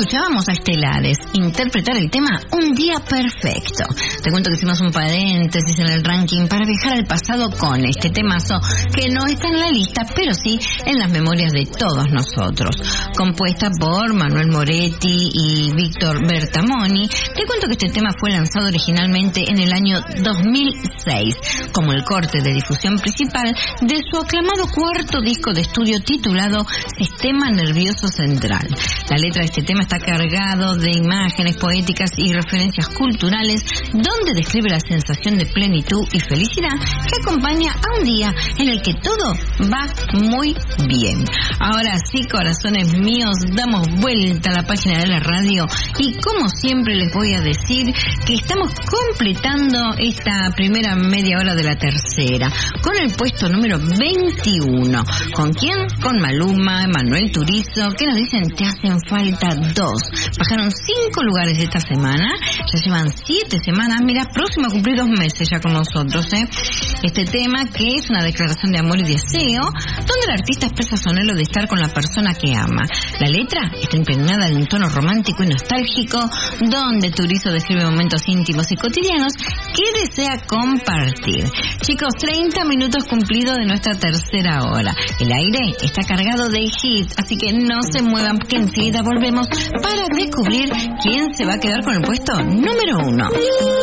escuchábamos a Estelares interpretar el tema Un Día Perfecto. Te cuento que hicimos un paréntesis en el ranking para viajar al pasado con este temazo que no está en la lista, pero sí en las memorias de todos nosotros. Compuesta por Manuel Moretti y Víctor Bertamoni, te cuento que este tema fue lanzado originalmente en el año 2006 como el corte de difusión principal de su aclamado cuarto disco de estudio titulado Sistema Nervioso Central. La letra de este tema está cargado de imágenes poéticas y referencias culturales donde describe la sensación de plenitud y felicidad que acompaña a un día en el que todo va muy bien. Ahora sí, corazones míos, damos vuelta a la página de la radio y como siempre les voy a decir que estamos completando esta primera media hora de la tercera con el puesto número 21. ¿Con quién? Con Maluma, Manuel Turizo, que nos dicen te hacen falta 2. Bajaron 5 lugares esta semana, ya llevan 7 semanas, mira, próximo a cumplir 2 meses ya con nosotros, Este tema que es una declaración de amor y deseo, donde el artista expresa su anhelo de estar con la persona que ama. La letra está impregnada de un tono romántico y nostálgico, donde Turizo describe momentos íntimos y cotidianos que desea compartir. Chicos, 30 minutos cumplidos de nuestra tercera hora. El aire está cargado de hits, así que no se muevan, que enseguida volvemos para descubrir quién se va a quedar con el puesto número 1.